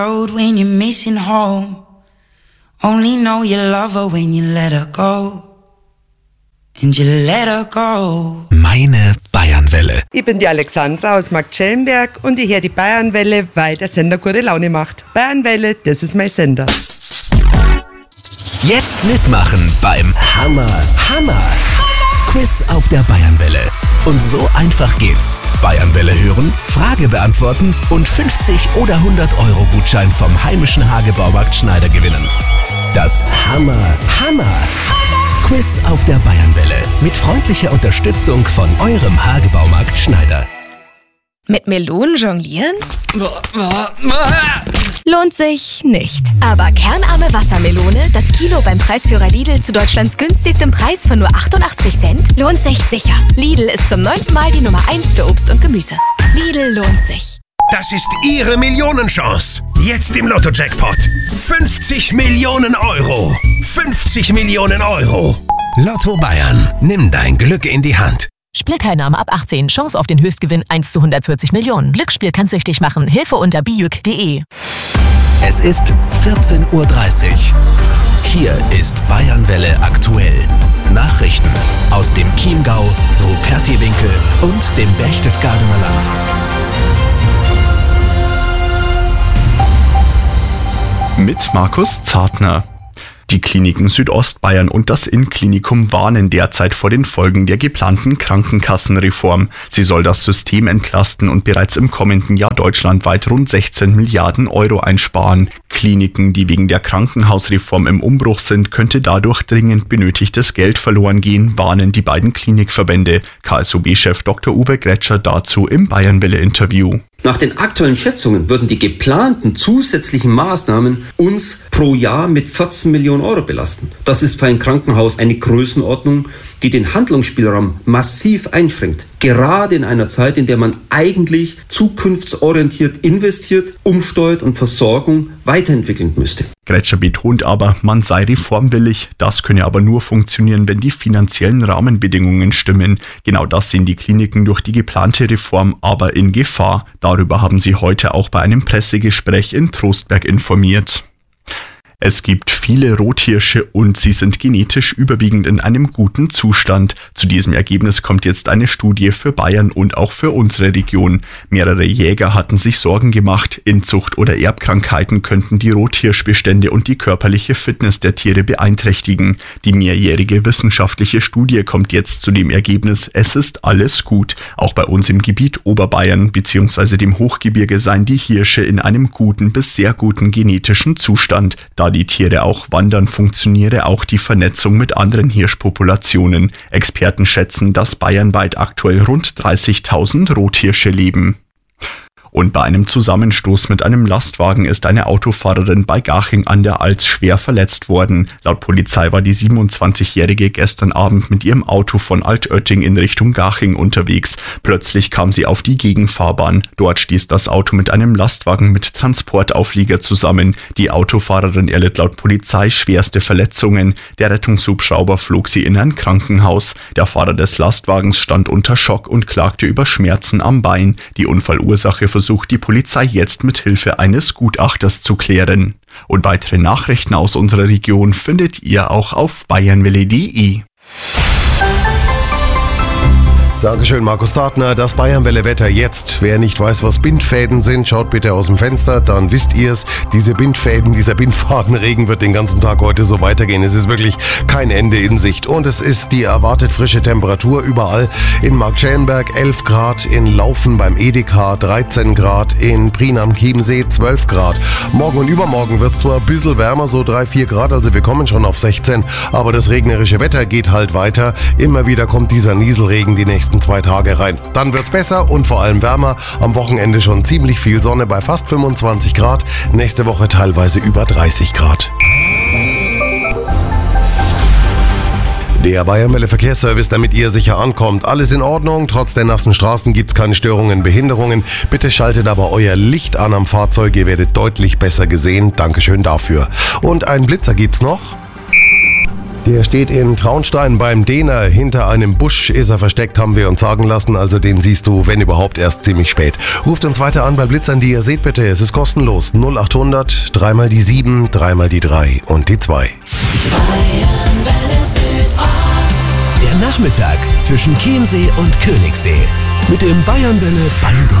When you're missing home, only know you love her when you let her go. And you let her go. Meine Bayernwelle. Ich bin die Alexandra aus Marktschellenberg und ich höre die Bayernwelle, weil der Sender gute Laune macht. Bayernwelle, das ist mein Sender. Jetzt mitmachen beim Hammer-Quiz auf der Bayernwelle. Und so einfach geht's. Bayernwelle hören, Frage beantworten und 50 oder 100 Euro Gutschein vom heimischen Hagebaumarkt Schneider gewinnen. Das Hammer-Quiz auf der Bayernwelle. Mit freundlicher Unterstützung von eurem Hagebaumarkt Schneider. Mit Melonen jonglieren? Lohnt sich nicht. Aber kernarme Wassermelone, das Kilo beim Preisführer Lidl zu Deutschlands günstigstem Preis von nur 88 Cent, lohnt sich sicher. Lidl ist zum 9. Mal die Nummer 1 für Obst und Gemüse. Lidl lohnt sich. Das ist Ihre Millionenchance. Jetzt im Lotto-Jackpot. 50 Millionen Euro. 50 Millionen Euro. Lotto Bayern. Nimm dein Glück in die Hand. Spielteilnahme ab 18. Chance auf den Höchstgewinn 1 zu 140 Millionen. Glücksspiel kann süchtig machen. Hilfe unter bijuk.de. Es ist 14:30 Uhr. Hier ist Bayernwelle aktuell. Nachrichten aus dem Chiemgau, Rupertiwinkel und dem Berchtesgadener Land. Mit Markus Zartner. Die Kliniken Südostbayern und das Innklinikum warnen derzeit vor den Folgen der geplanten Krankenkassenreform. Sie soll das System entlasten und bereits im kommenden Jahr deutschlandweit rund 16 Milliarden Euro einsparen. Kliniken, die wegen der Krankenhausreform im Umbruch sind, könnte dadurch dringend benötigtes Geld verloren gehen, warnen die beiden Klinikverbände. KSOB-Chef Dr. Uwe Gretscher dazu im Bayernwelle-Interview. Nach den aktuellen Schätzungen würden die geplanten zusätzlichen Maßnahmen uns pro Jahr mit 14 Millionen Euro belasten. Das ist für ein Krankenhaus eine Größenordnung, die den Handlungsspielraum massiv einschränkt. Gerade in einer Zeit, in der man eigentlich zukunftsorientiert investiert, umsteuert und Versorgung weiterentwickeln müsste. Gretscher betont aber, man sei reformwillig. Das könne aber nur funktionieren, wenn die finanziellen Rahmenbedingungen stimmen. Genau das sehen die Kliniken durch die geplante Reform aber in Gefahr. Darüber haben sie heute auch bei einem Pressegespräch in Trostberg informiert. Es gibt viele Rothirsche und sie sind genetisch überwiegend in einem guten Zustand. Zu diesem Ergebnis kommt jetzt eine Studie für Bayern und auch für unsere Region. Mehrere Jäger hatten sich Sorgen gemacht. Inzucht oder Erbkrankheiten könnten die Rothirschbestände und die körperliche Fitness der Tiere beeinträchtigen. Die mehrjährige wissenschaftliche Studie kommt jetzt zu dem Ergebnis, es ist alles gut. Auch bei uns im Gebiet Oberbayern bzw. dem Hochgebirge seien die Hirsche in einem guten bis sehr guten genetischen Zustand. Da die Tiere auch wandern, funktioniere auch die Vernetzung mit anderen Hirschpopulationen. Experten schätzen, dass bayernweit aktuell rund 30.000 Rothirsche leben. Und bei einem Zusammenstoß mit einem Lastwagen ist eine Autofahrerin bei Garching an der Alz schwer verletzt worden. Laut Polizei war die 27-Jährige gestern Abend mit ihrem Auto von Altötting in Richtung Garching unterwegs. Plötzlich kam sie auf die Gegenfahrbahn. Dort stieß das Auto mit einem Lastwagen mit Transportauflieger zusammen. Die Autofahrerin erlitt laut Polizei schwerste Verletzungen. Der Rettungshubschrauber flog sie in ein Krankenhaus. Der Fahrer des Lastwagens stand unter Schock und klagte über Schmerzen am Bein. Die Unfallursache versucht die Polizei jetzt mit Hilfe eines Gutachters zu klären. Und weitere Nachrichten aus unserer Region findet ihr auch auf bayernwelle.de. Dankeschön, Markus Zartner. Das Bayernwelle-Wetter jetzt. Wer nicht weiß, was Bindfäden sind, schaut bitte aus dem Fenster, dann wisst ihr es. Diese Bindfäden, dieser Bindfadenregen wird den ganzen Tag heute so weitergehen. Es ist wirklich kein Ende in Sicht. Und es ist die erwartet frische Temperatur überall. In Marktschellenberg 11 Grad, in Laufen beim Edeka 13 Grad, in Prien am Chiemsee 12 Grad. Morgen und übermorgen wird es zwar ein bisschen wärmer, so 3-4 Grad, also wir kommen schon auf 16. Aber das regnerische Wetter geht halt weiter. Immer wieder kommt dieser Nieselregen die nächsten 2 Tage rein. Dann wird's besser und vor allem wärmer. Am Wochenende schon ziemlich viel Sonne bei fast 25 Grad. Nächste Woche teilweise über 30 Grad. Der Bayernwelle Verkehrsservice, damit ihr sicher ankommt. Alles in Ordnung. Trotz der nassen Straßen gibt's keine Störungen, Behinderungen. Bitte schaltet aber euer Licht an am Fahrzeug. Ihr werdet deutlich besser gesehen. Dankeschön dafür. Und einen Blitzer gibt's noch. Der steht in Traunstein beim Dehner. Hinter einem Busch ist er versteckt, haben wir uns sagen lassen. Also den siehst du, wenn überhaupt, erst ziemlich spät. Ruft uns weiter an bei Blitzern, die ihr seht bitte. Es ist kostenlos. 0800 3 mal die 7, 3 mal die 3 und die 2. Der Nachmittag zwischen Chiemsee und Königssee. Mit dem Bayernwelle Ballball.